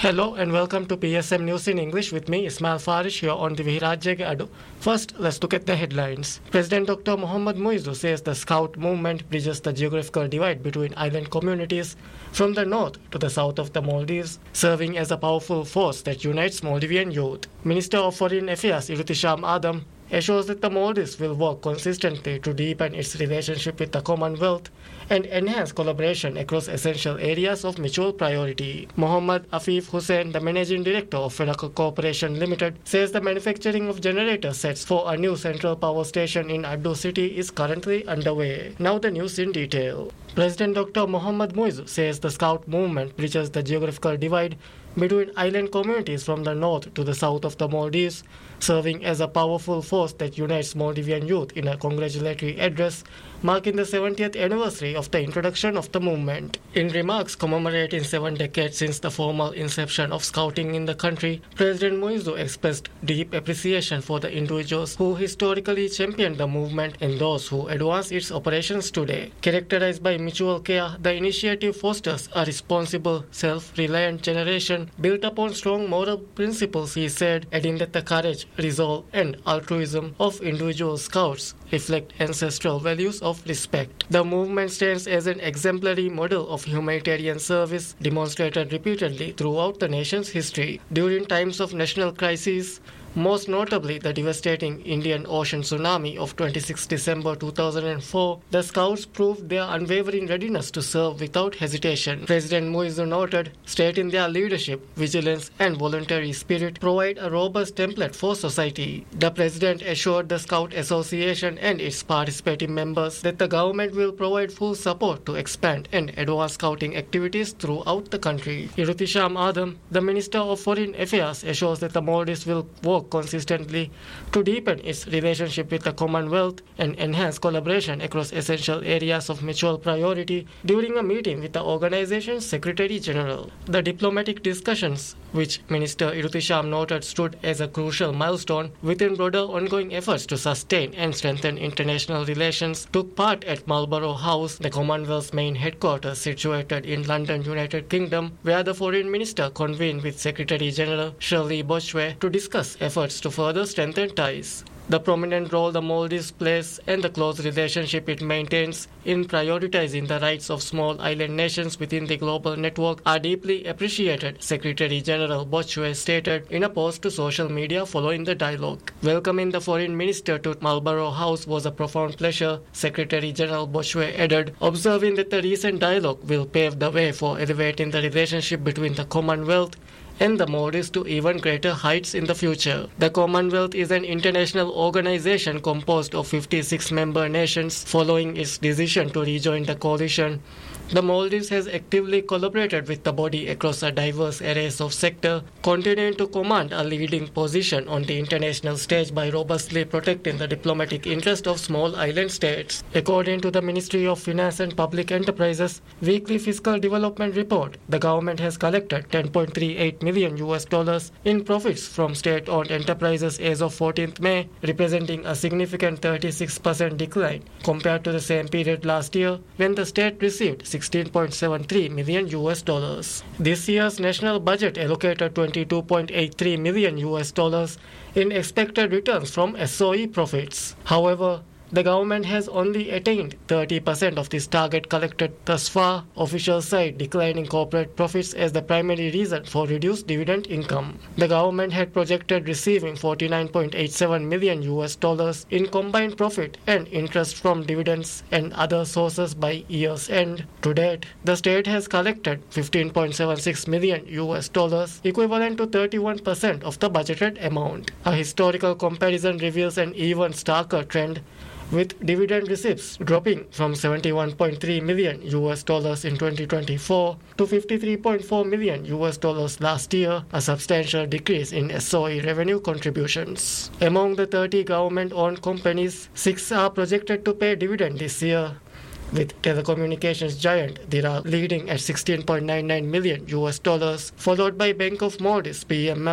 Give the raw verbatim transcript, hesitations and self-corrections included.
Hello and welcome to P S M News in English with me, Ismail Farish, here on the Virajya Adu. First, let's look at the headlines. President Doctor Mohammad Muizzu says the Scout movement bridges the geographical divide between island communities from the north to the south of the Maldives, serving as a powerful force that unites Maldivian youth. Minister of Foreign Affairs Irutisham Adam assures that the Maldives will work consistently to deepen its relationship with the Commonwealth and enhance collaboration across essential areas of mutual priority. Mohammad Afif Hussain, the managing director of Fenaka Corporation Limited, says the manufacturing of generator sets for a new central power station in Addu city is currently underway. Now the news in detail. President Doctor Mohammad Muizzu says the Scout movement bridges the geographical divide between island communities from the north to the south of the Maldives, serving as a powerful force that unites Maldivian youth in a congratulatory address marking the seventieth anniversary of the introduction of the movement. In remarks commemorating seven decades since the formal inception of Scouting in the country, President Muizzu expressed deep appreciation for the individuals who historically championed the movement and those who advance its operations today. Characterized by mutual care, the initiative fosters a responsible, self-reliant generation built upon strong moral principles, he said, adding that the courage, resolve, and altruism of individual scouts reflect ancestral values of respect. The movement stands as an exemplary model of humanitarian service demonstrated repeatedly throughout the nation's history. During times of national crises, most notably the devastating Indian Ocean tsunami of twenty-sixth December two thousand four, the Scouts proved their unwavering readiness to serve without hesitation. President Muizzu noted, stating their leadership, vigilance, and voluntary spirit provide a robust template for society. The President assured the Scout Association and its participating members that the government will provide full support to expand and advance Scouting activities throughout the country. Irutisham Adam, the Minister of Foreign Affairs, assures that the Maldives will work consistently to deepen its relationship with the Commonwealth and enhance collaboration across essential areas of mutual priority during a meeting with the organization's Secretary General. The diplomatic discussions, which Minister Irutisham noted stood as a crucial milestone within broader ongoing efforts to sustain and strengthen international relations, took part at Marlborough House, the Commonwealth's main headquarters situated in London, United Kingdom, where the Foreign Minister convened with Secretary General Shirley Boschwe to discuss efforts to further strengthen ties. The prominent role the Maldives plays and the close relationship it maintains in prioritizing the rights of small island nations within the global network are deeply appreciated, Secretary General Boschwe stated in a post to social media following the dialogue. Welcoming the Foreign Minister to Marlborough House was a profound pleasure, Secretary General Boschwe added, observing that the recent dialogue will pave the way for elevating the relationship between the Commonwealth and the Maldives to even greater heights in the future. The Commonwealth is an international organization composed of fifty-six member nations following its decision to rejoin the coalition. The Maldives has actively collaborated with the body across a diverse array of sectors, continuing to command a leading position on the international stage by robustly protecting the diplomatic interest of small island states. According to the Ministry of Finance and Public Enterprises weekly fiscal development report, the government has collected ten point three eight million U S dollars in profits from state-owned enterprises as of fourteenth May, representing a significant thirty-six percent decline compared to the same period last year when the state received sixteen point seven three million U S dollars. This year's national budget allocated twenty-two point eight three million U S dollars in expected returns from S O E profits. However, the government has only attained thirty percent of this target collected thus far, officials cite declining corporate profits as the primary reason for reduced dividend income. The government had projected receiving forty-nine point eight seven million U S dollars in combined profit and interest from dividends and other sources by year's end. To date, the state has collected fifteen point seven six million U S dollars, equivalent to thirty-one percent of the budgeted amount. A historical comparison reveals an even starker trend, with dividend receipts dropping from seventy-one point three million U S dollars in twenty twenty-four to fifty-three point four million U S dollars last year, a substantial decrease in S O E revenue contributions. Among the thirty government-owned companies, six are projected to pay dividend this year, with telecommunications giant Dira leading at sixteen point nine nine million U S dollars, followed by Bank of Maldives B M L